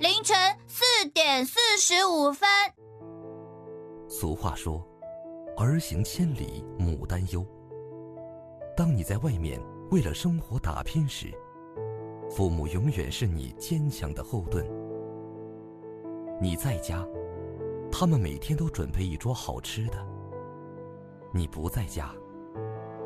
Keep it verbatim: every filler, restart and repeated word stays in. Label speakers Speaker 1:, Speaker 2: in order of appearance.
Speaker 1: 凌晨四点四十五分。
Speaker 2: 俗话说，儿行千里母担忧。当你在外面为了生活打拼时，父母永远是你坚强的后盾。你在家，他们每天都准备一桌好吃的；你不在家，